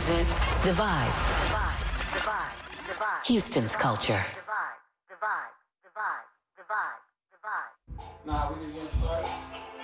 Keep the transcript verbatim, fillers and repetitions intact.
Music, the vibe. The vibe, the vibe, the vibe. Houston's culture. The vibe, the vibe, the vibe, the vibe, the vibe. Nah, we just getting started.